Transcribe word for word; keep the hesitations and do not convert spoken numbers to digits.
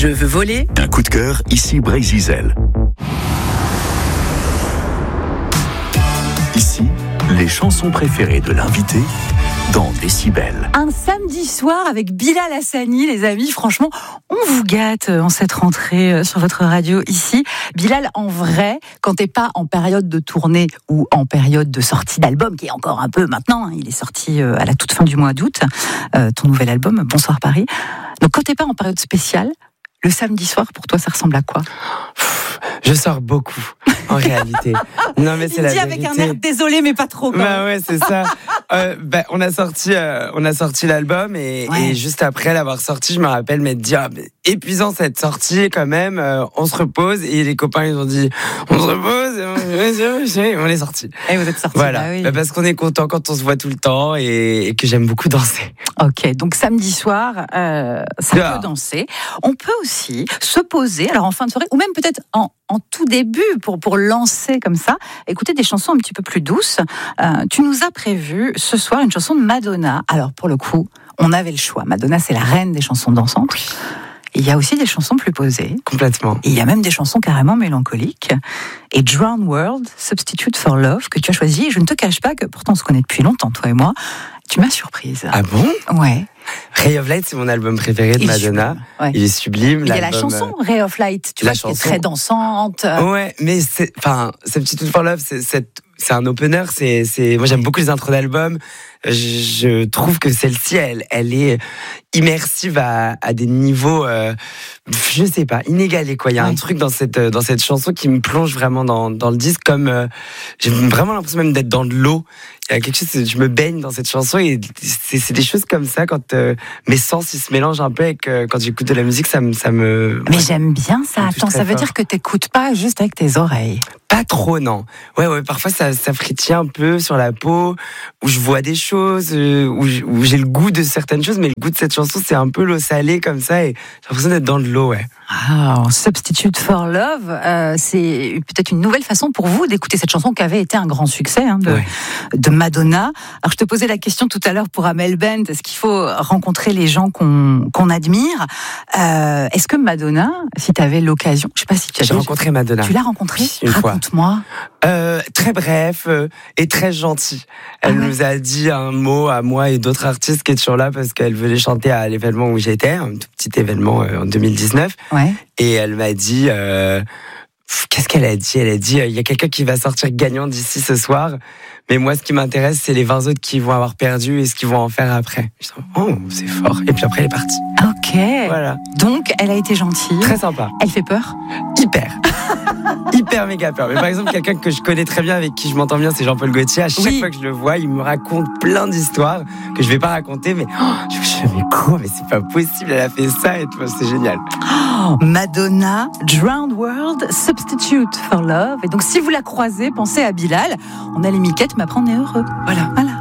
Je veux voler. Un coup de cœur, ici Bray Zizel. Ici, les chansons préférées de l'invité dans Décibel. Un samedi soir avec Bilal Hassani, les amis. Franchement, on vous gâte en cette rentrée sur votre radio ici. Bilal, en vrai, quand t'es pas en période de tournée ou en période de sortie d'album, qui est encore un peu maintenant, hein, il est sorti à la toute fin du mois d'août, euh, ton nouvel album, Bonsoir Paris. Donc quand t'es pas en période spéciale, le samedi soir, pour toi, ça ressemble à quoi ? Je sors beaucoup, en réalité. Non, mais c'est Il la dit vérité. avec un air désolé, mais pas trop. Quand bah même. ouais, c'est ça. euh, bah, on a sorti, euh, on a sorti l'album et, Ouais. et juste après l'avoir sorti, je me rappelle m'être dit, ah, mais épuisant cette sortie quand même. Euh, on se repose et les copains ils ont dit, on se repose. Et on, on est sorti. Et vous êtes sortis. Voilà, Bah oui. bah, parce qu'on est content quand on se voit tout le temps et, et que j'aime beaucoup danser. Ok, donc samedi soir, euh, ça Ah. peut danser. On peut aussi se poser, alors en fin de soirée, ou même peut-être en, en tout début, pour, pour lancer comme ça, écouter des chansons un petit peu plus douces. Euh, tu nous as prévu ce soir une chanson de Madonna. Alors pour le coup, on avait le choix. Madonna, c'est la reine des chansons dansantes. Il y a aussi des chansons plus posées. Complètement. Et il y a même des chansons carrément mélancoliques. Et Drowned World, Substitute for Love, que tu as choisi. Et je ne te cache pas que, pourtant on se connaît depuis longtemps, toi et moi, tu m'as surprise. Ah bon? Ouais. Ray of Light, c'est mon album préféré de Il est Madonna. sublime, ouais. Il est sublime. Il y a la l'album, chanson Ray of Light, tu la vois, qui est chanson. très dansante. Ouais, mais c'est, enfin, Substitute for Love, c'est, c'est, c'est un opener. C'est, c'est, moi j'aime beaucoup les intros d'albums. Je, je trouve que celle-ci, elle, elle est immersive à, à des niveaux, euh, je sais pas, inégalés quoi. Il y a Ouais. un truc dans cette, dans cette chanson qui me plonge vraiment dans, dans le disque, comme euh, j'ai vraiment l'impression même d'être dans de l'eau. Il y a quelque chose, je me baigne dans cette chanson et c'est, c'est des choses comme ça quand euh, mes sens ils se mélangent un peu avec euh, quand j'écoute de la musique, ça me, ça me. Mais ouais, j'aime bien ça. ça me touche Attends, très ça veut fort. dire que t'écoutes pas juste avec tes oreilles. Pas trop, non. Ouais, ouais, parfois ça, ça frétille un peu sur la peau, où je vois des choses, euh, où, j- où j'ai le goût de certaines choses, mais le goût de cette chanson, c'est un peu l'eau salée comme ça, et j'ai l'impression d'être dans de l'eau, ouais. Ah, Substitute for Love, euh, c'est peut-être une nouvelle façon pour vous d'écouter cette chanson qui avait été un grand succès hein, de, Ouais. de Madonna. Alors je te posais la question tout à l'heure pour Amel Bent, est-ce qu'il faut rencontrer les gens qu'on, qu'on admire euh, Est-ce que Madonna, si tu avais l'occasion, je sais pas si tu as J'ai rencontré Madonna. Tu l'as rencontrée Une fois. Raconte-moi. Euh, très bref euh, et très gentil. Elle Ah ouais. nous a dit un mot à moi et d'autres artistes qui étaient toujours là parce qu'elle venait chanter à l'événement où j'étais, un tout petit événement euh, en deux mille dix-neuf. Ouais. Et elle m'a dit, euh, pff, qu'est-ce qu'elle a dit? Elle a dit, il euh, y a quelqu'un qui va sortir gagnant d'ici ce soir. Mais moi, ce qui m'intéresse, c'est les vingt autres qui vont avoir perdu et ce qu'ils vont en faire après. Je dis, oh, c'est fort. Et puis après, elle est partie. Ok. Voilà. Donc elle a été gentille. Très sympa. Elle fait peur. Hyper. Hyper méga peur. Mais par exemple, quelqu'un que je connais très bien, avec qui je m'entends bien, c'est Jean-Paul Gaultier. À chaque Oui. fois que je le vois, il me raconte plein d'histoires que je vais pas raconter. Mais oh, je me dis, mais quoi? Mais c'est pas possible. Elle a fait ça et tout. C'est génial. Oh, Madonna, Drowned World, Substitute for Love. Et donc si vous la croisez, pensez à Bilal. On a les miquettes, mais après on est heureux. Voilà. Voilà.